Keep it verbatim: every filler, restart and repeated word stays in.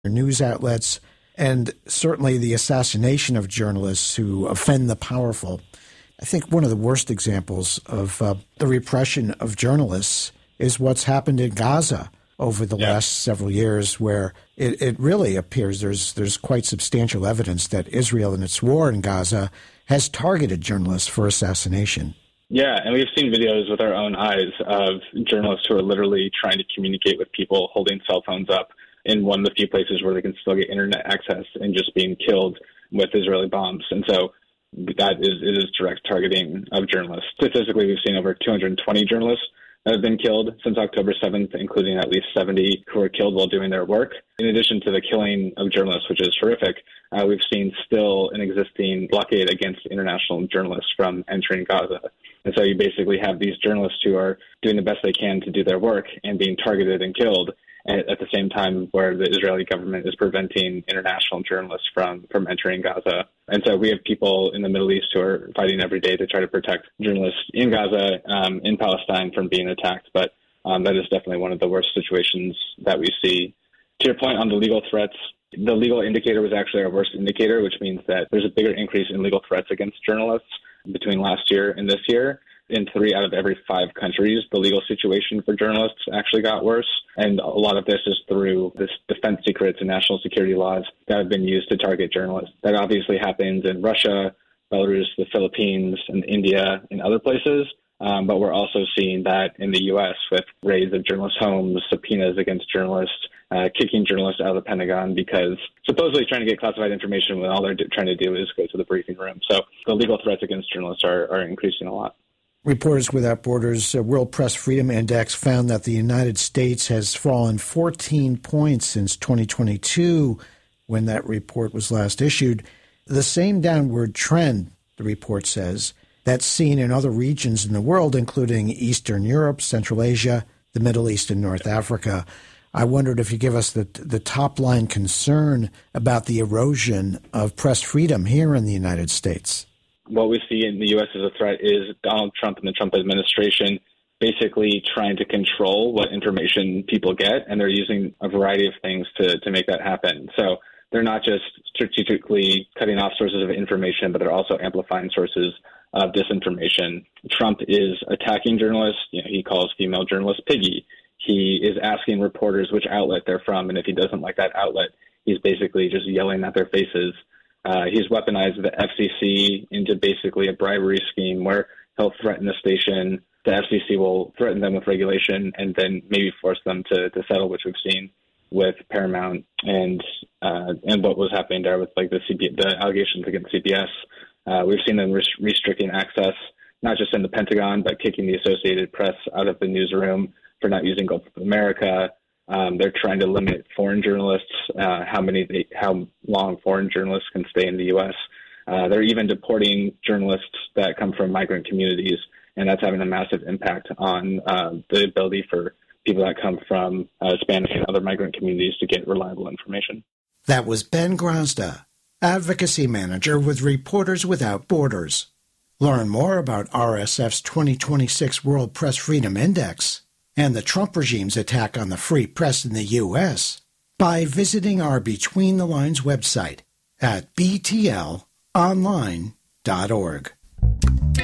news outlets, and certainly the assassination of journalists who offend the powerful. I think one of the worst examples of uh, the repression of journalists is what's happened in Gaza over the yeah. last several years, where it, it really appears there's there's quite substantial evidence that Israel in its war in Gaza has targeted journalists for assassination. Yeah, and we've seen videos with our own eyes of journalists who are literally trying to communicate with people holding cell phones up in one of the few places where they can still get internet access and just being killed with Israeli bombs. And so that is, it is direct targeting of journalists. Statistically, we've seen over two hundred twenty journalists that have been killed since October seventh, including at least seventy who were killed while doing their work. In addition to the killing of journalists, which is horrific, uh, we've seen still an existing blockade against international journalists from entering Gaza. And so you basically have these journalists who are doing the best they can to do their work and being targeted and killed at the same time where the Israeli government is preventing international journalists from, from entering Gaza. And so we have people in the Middle East who are fighting every day to try to protect journalists in Gaza, um, in Palestine from being attacked. But um, that is definitely one of the worst situations that we see. To your point on the legal threats, the legal indicator was actually our worst indicator, which means that there's a bigger increase in legal threats against journalists between last year and this year. In three out of every five countries, the legal situation for journalists actually got worse. And a lot of this is through this defense secrets and national security laws that have been used to target journalists. That obviously happens in Russia, Belarus, the Philippines, and India, and other places. Um, but we're also seeing that in the U S with raids of journalists' homes, subpoenas against journalists, uh, kicking journalists out of the Pentagon because supposedly trying to get classified information when all they're do- trying to do is go to the briefing room. So the legal threats against journalists are, are increasing a lot. Reporters Without Borders' uh, World Press Freedom Index found that the United States has fallen fourteen points since twenty twenty-two, when that report was last issued. The same downward trend, the report says, that's seen in other regions in the world, including Eastern Europe, Central Asia, the Middle East, and North Africa. I wondered if you give us the, the top-line concern about the erosion of press freedom here in the United States. What we see in the U S as a threat is Donald Trump and the Trump administration basically trying to control what information people get, and they're using a variety of things to, to make that happen. So they're not just strategically cutting off sources of information, but they're also amplifying sources of disinformation. Trump is attacking journalists. You know, he calls female journalists piggy. He is asking reporters which outlet they're from, and if he doesn't like that outlet, he's basically just yelling at their faces. Uh, he's weaponized the F C C into basically a bribery scheme where he'll threaten the station. The F C C will threaten them with regulation and then maybe force them to, to settle, which we've seen with Paramount and uh, and what was happening there with like the C B, the allegations against C B S. Uh, we've seen them res- restricting access, not just in the Pentagon, but kicking the Associated Press out of the newsroom for not using Gulf of America. Um, they're trying to limit foreign journalists, uh, how many, they, how long foreign journalists can stay in the U S. Uh, they're even deporting journalists that come from migrant communities, and that's having a massive impact on uh, the ability for people that come from uh, Spanish and other migrant communities to get reliable information. That was Ben Grazda, Advocacy Manager with Reporters Without Borders. Learn more about R S F's twenty twenty-six World Press Freedom Index and the Trump regime's attack on the free press in the U S by visiting our Between the Lines website at b t l online dot org.